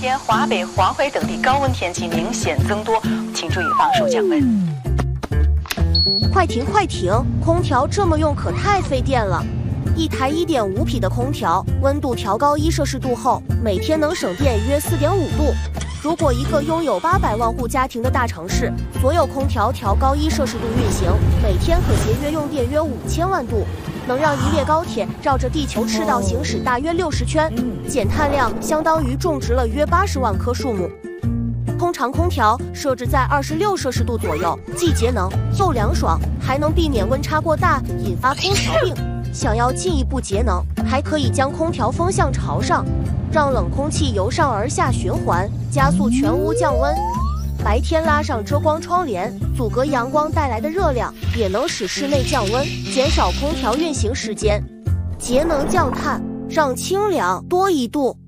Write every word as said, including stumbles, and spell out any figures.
天华北、黄淮等地高温天气明显增多，请注意防暑降温。 快停快停！空调这么用可太费电了。一台 一点五 匹的空调，温度调高一摄氏度后，每天能省电约 四点五度。如果一个拥有八百万户家庭的大城市，所有空调调高一摄氏度运行，每天可节约用电约五千万度，能让一列高铁绕着地球赤道行驶大约六十圈，减碳量相当于种植了约八十万棵树木。通常空调设置在二十六摄氏度左右，既节能又凉爽，还能避免温差过大引发空调病。想要进一步节能，还可以将空调风向朝上，让冷空气由上而下循环，加速全屋降温。白天拉上遮光窗帘，阻隔阳光带来的热量，也能使室内降温，减少空调运行时间，节能降碳，让清凉多一度。